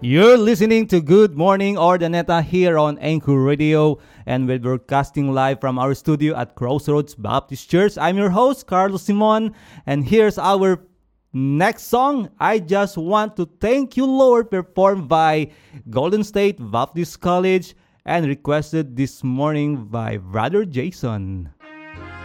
You're listening to Good Morning Ordaneta here on Anchor Radio, and we're broadcasting live from our studio at Crossroads Baptist Church. I'm your host, Carlos Simon, and here's our next song, I Just Want to Thank You, Lord, performed by Golden State Baptist College and requested this morning by Brother Jason.